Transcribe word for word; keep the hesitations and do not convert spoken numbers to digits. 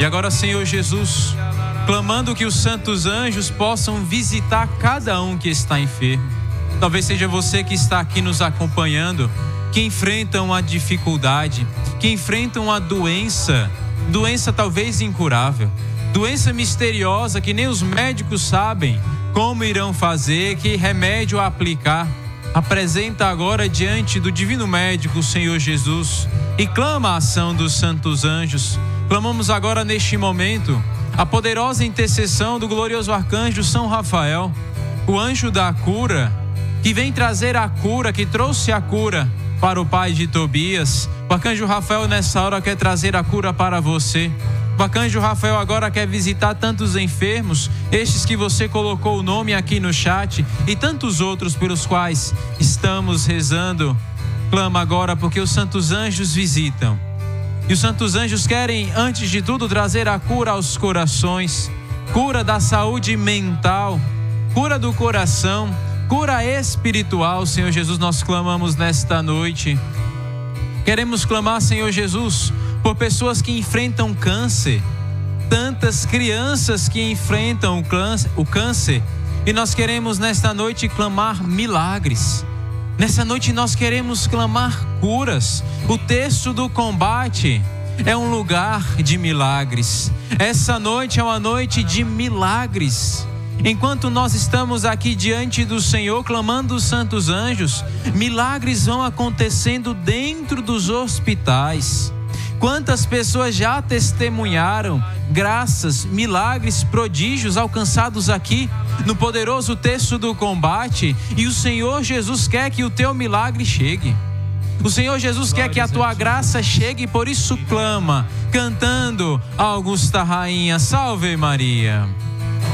E agora, Senhor Jesus, clamando que os santos anjos possam visitar cada um que está enfermo. Talvez seja você que está aqui nos acompanhando, que enfrenta uma dificuldade, que enfrenta uma doença, doença talvez incurável, doença misteriosa que nem os médicos sabem como irão fazer, que remédio aplicar. Apresenta agora diante do divino médico, o Senhor Jesus, e clama a ação dos santos anjos. Clamamos agora neste momento a poderosa intercessão do glorioso arcanjo São Rafael, o anjo da cura, que vem trazer a cura, que trouxe a cura para o pai de Tobias. O arcanjo Rafael nessa hora quer trazer a cura para você. O arcanjo Rafael agora quer visitar tantos enfermos, estes que você colocou o nome aqui no chat, e tantos outros pelos quais estamos rezando. Clama agora, porque os santos anjos visitam. E os santos anjos querem, antes de tudo, trazer a cura aos corações, cura da saúde mental, cura do coração, cura espiritual. Senhor Jesus, nós clamamos nesta noite. Queremos clamar, Senhor Jesus, por pessoas que enfrentam câncer, tantas crianças que enfrentam o câncer, e nós queremos nesta noite clamar milagres. Nessa noite nós queremos clamar curas. O terço do combate é um lugar de milagres. Essa noite é uma noite de milagres. Enquanto nós estamos aqui diante do Senhor, clamando os santos anjos, milagres vão acontecendo dentro dos hospitais. Quantas pessoas já testemunharam graças, milagres, prodígios alcançados aqui no poderoso terço do combate, e o Senhor Jesus quer que o teu milagre chegue. O Senhor Jesus quer que a tua graça chegue, por isso clama, cantando Augusta Rainha, Salve Maria.